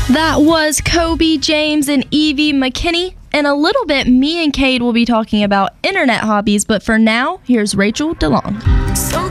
That was Kobe James and Evie McKinney. In a little bit, me and Cade will be talking about internet hobbies, but for now, here's Rachel DeLong.